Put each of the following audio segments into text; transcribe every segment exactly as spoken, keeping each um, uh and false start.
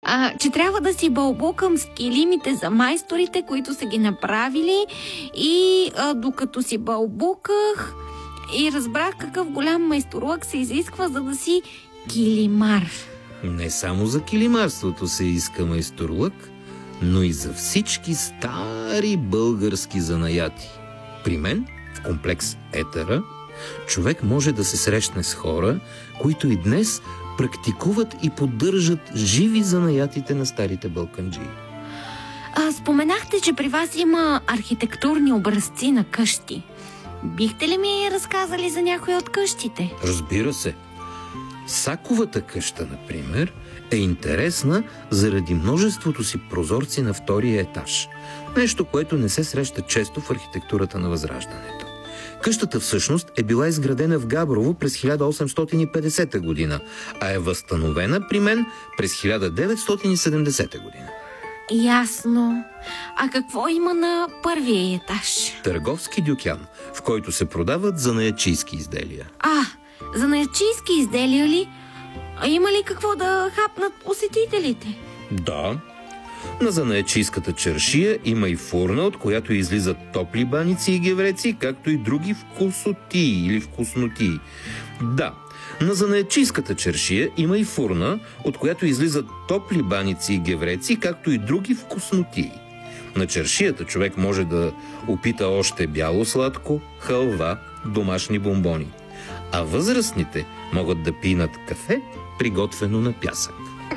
а, че трябва да си бълбукам с килимите за майсторите, които са ги направили, и а, докато си бълбуках и разбрах какъв голям майсторлък се изисква, за да си килимар. Не само за килимарството се иска майсторлък, но и за всички стари български занаяти. При мен, в комплекс Етъра, човек може да се срещне с хора, които и днес практикуват и поддържат живи занаятите на старите балканджии. А, споменахте, че при вас има архитектурни образци на къщи. Бихте ли ми разказали за някои от къщите? Разбира се. Саковата къща, например, е интересна заради множеството си прозорци на втория етаж. Нещо, което не се среща често в архитектурата на Възраждането. Къщата всъщност е била изградена в Габрово през хиляда осемстотин и петдесета година, а е възстановена при мен през хиляда деветстотин и седемдесета година. Ясно. А какво има на първия етаж? Търговски дюкян, в който се продават занаятчийски изделия. А, занаятчийски изделия ли? А има ли какво да хапнат посетителите? Да. На занаятчийската чаршия има и фурна, от която излизат топли баници и гевреци, както и други вкусотии или вкуснотии. Да, на занаятчийската чаршия има и фурна, от която излизат топли баници и гевреци, както и други вкуснотии. На чаршията човек може да опита още бяло сладко, халва, домашни бомбони. А възрастните могат да пинат кафе, приготвено на пясък.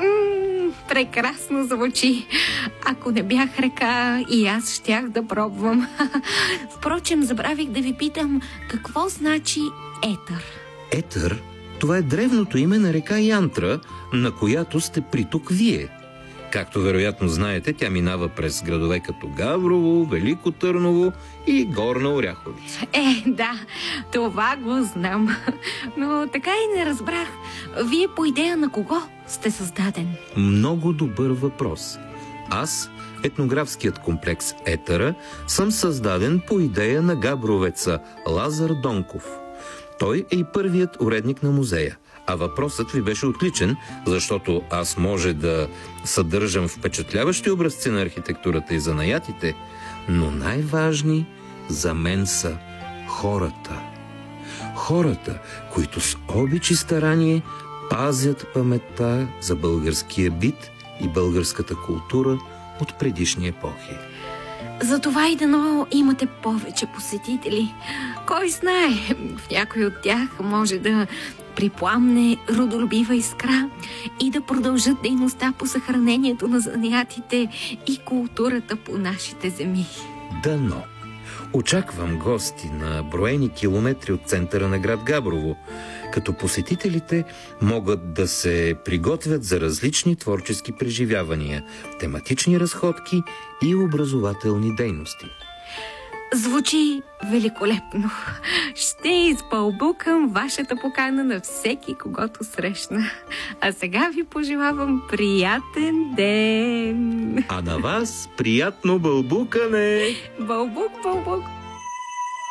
Прекрасно звучи. Ако не бях река, и аз щях да пробвам. Впрочем, забравих да ви питам, какво значи етър? Етър, това е древното име на река Янтра, на която сте приток вие. Както вероятно знаете, тя минава през градове като Габрово, Велико Търново и Горна Оряховица. Е, да, това го знам. Но така и не разбрах. Вие по идея на кого сте създаден? Много добър въпрос. Аз, етнографският комплекс Етъра, съм създаден по идея на габровеца Лазар Донков. Той е и първият уредник на музея. А въпросът ви беше отличен, защото аз може да съдържам впечатляващи образци на архитектурата и занаятите, но най-важни за мен са хората. Хората, които с обич и старание пазят паметта за българския бит и българската култура от предишни епохи. Затова и дано имате повече посетители. Кой знае, в някой от тях може да припламне родолюбива искра и да продължат дейността по съхранението на занаятите и културата по нашите земи. Дано. Очаквам гости на броени километри от центъра на град Габрово, като посетителите могат да се приготвят за различни творчески преживявания, тематични разходки и образователни дейности. Звучи великолепно. Ще изпълбукам вашата покана на всеки, когото срещна. А сега ви пожелавам приятен ден. А на вас приятно бълбукане! Бълбук, бълбук!